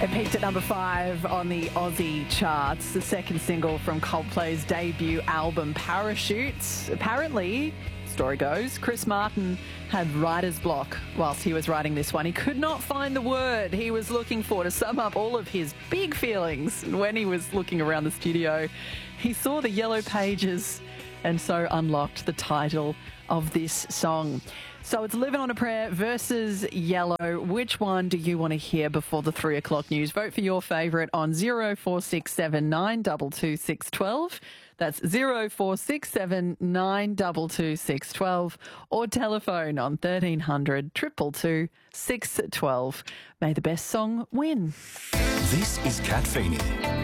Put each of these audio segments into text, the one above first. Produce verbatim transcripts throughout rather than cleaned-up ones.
It peaked at number five on the Aussie charts, the second single from Coldplay's debut album, Parachutes. Apparently, story goes, Chris Martin had writer's block whilst he was writing this one. He could not find the word he was looking for to sum up all of his big feelings. And when he was looking around the studio, he saw the yellow pages and so unlocked the title of this song. So it's Living on a Prayer versus Yellow. Which one do you want to hear before the three o'clock news? Vote for your favourite on zero four six seven nine two two six one two. That's zero four six seven nine two two six one two or telephone on thirteen hundred two two two six one two. May the best song win. This is Kat Feeney.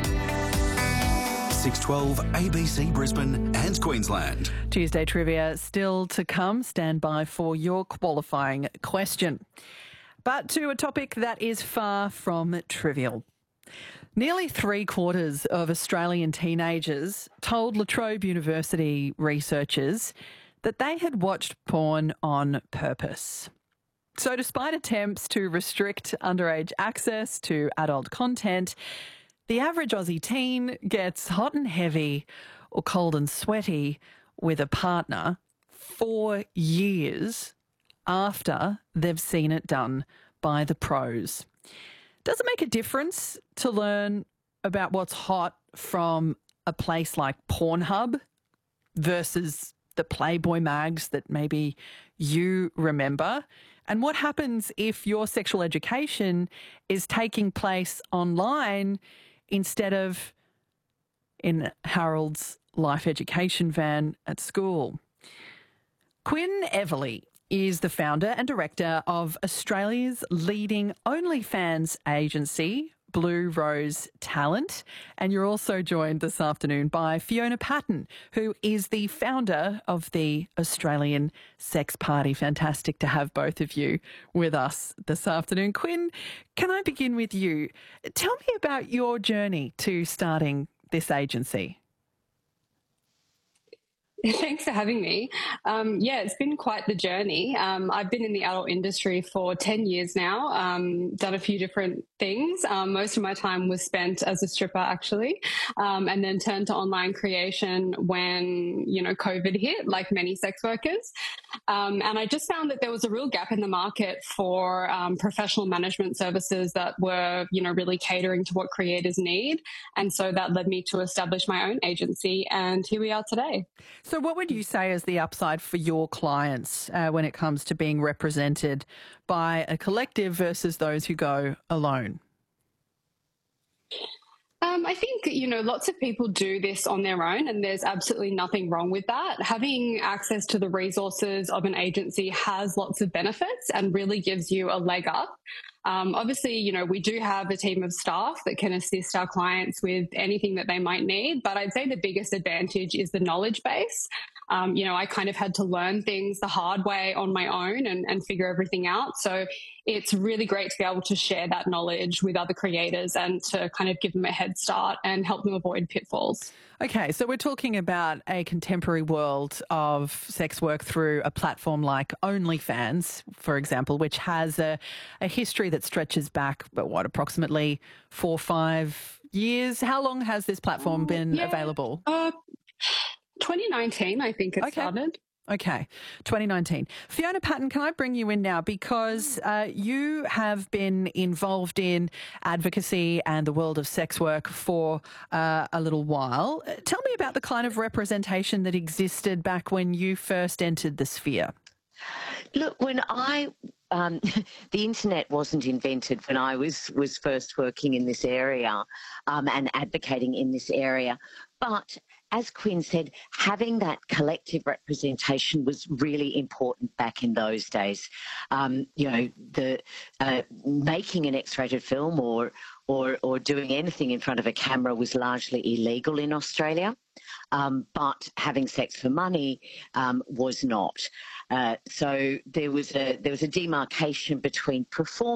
six twelve A B C Brisbane and Queensland. Tuesday trivia still to come. Stand by for your qualifying question. But to a topic that is far from trivial. Nearly three quarters of Australian teenagers told La Trobe University researchers that they had watched porn on purpose. So despite attempts to restrict underage access to adult content, the average Aussie teen gets hot and heavy or cold and sweaty with a partner four years after they've seen it done by the pros. Does it make a difference to learn about what's hot from a place like Pornhub versus the Playboy mags that maybe you remember? And what happens if your sexual education is taking place online instead of in Harold's life education van at school? Quinn Everly is the founder and director of Australia's leading OnlyFans agency, Blue Rose Talent. And you're also joined this afternoon by Fiona Patton, who is the founder of the Australian Sex Party. Fantastic to have both of you with us this afternoon. Quinn, can I begin with you? Tell me about your journey to starting this agency. Thanks for having me. Um, yeah, it's been quite the journey. Um, I've been in the adult industry for ten years now, um, done a few different things. Um, most of my time was spent as a stripper, actually, um, and then turned to online creation when, you know, COVID hit, like many sex workers. Um, and I just found that there was a real gap in the market for um, professional management services that were, you know, really catering to what creators need. And so that led me to establish my own agency, and here we are today. So what would you say is the upside for your clients uh, when it comes to being represented by a collective versus those who go alone? Um, I think, you know, lots of people do this on their own, and there's absolutely nothing wrong with that. Having access to the resources of an agency has lots of benefits and really gives you a leg up. Um, obviously, you know, we do have a team of staff that can assist our clients with anything that they might need, but I'd say the biggest advantage is the knowledge base. Um, you know, I kind of had to learn things the hard way on my own and, and figure everything out. So it's really great to be able to share that knowledge with other creators and to kind of give them a head start and help them avoid pitfalls. Okay, so we're talking about a contemporary world of sex work through a platform like OnlyFans, for example, which has a, a history that stretches back, but what, approximately four or five years? How long has this platform been yeah, available? Uh, twenty nineteen, I think it okay. started. Okay, twenty nineteen. Fiona Patton, can I bring you in now? Because uh, you have been involved in advocacy and the world of sex work for uh, a little while. Tell me about the kind of representation that existed back when you first entered the sphere. Look, when I, um, the internet wasn't invented when I was, was first working in this area um, and advocating in this area. But as Quinn said, having that collective representation was really important back in those days. Um, you know, the uh, making an X-rated film or, or or doing anything in front of a camera was largely illegal in Australia, um, but having sex for money um, was not. Uh, so there was a there was a demarcation between performing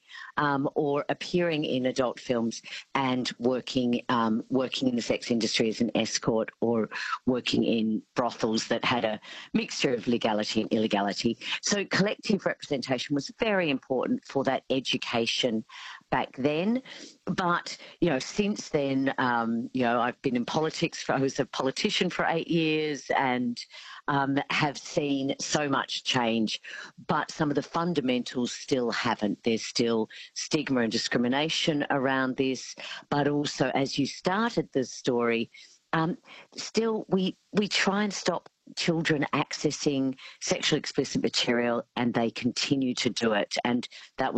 um, or appearing in adult films and working um, working in the sex industry as an escort or working in brothels that had a mixture of legality and illegality. So collective representation was very important for that education back then. But, you know, since then, um, you know, I've been in politics. For, I was a politician for eight years and um, have seen so much change. But some of the fundamentals still haven't. There's still stigma and discrimination around this. But also, as you started the story, um, still we we try and stop children accessing sexually explicit material, and they continue to do it. And that